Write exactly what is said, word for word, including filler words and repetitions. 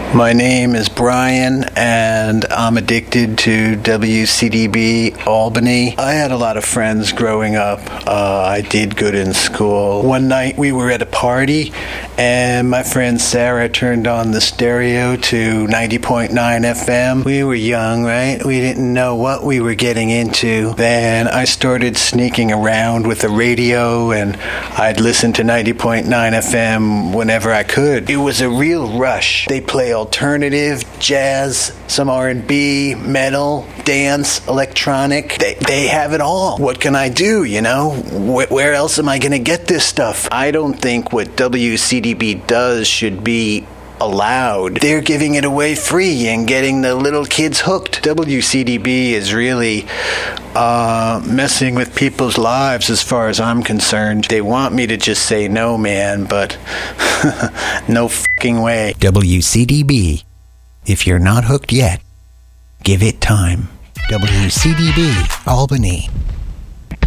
My name is Brian, and I'm addicted to W C D B Albany. I had a lot of friends growing up. Uh, I did good in school. One night we were at a party, and my friend Sarah turned on the stereo to ninety point nine F M. We were young, right? We didn't know what we were getting into. Then I started sneaking around with the radio, and I'd listen to ninety point nine F M whenever I could. It was a real rush. They play alternative, jazz, some R and B, metal, dance, electronic. They, they have it all. What can I do, you know? Wh- where else am I going to get this stuff? I don't think what W C D B does should be allowed. They're giving it away free and getting the little kids hooked. W C D B is really uh, messing with people's lives as far as I'm concerned. They want me to just say no, man, but no fucking way. W C D B. If you're not hooked yet, give it time. W C D B, Albany.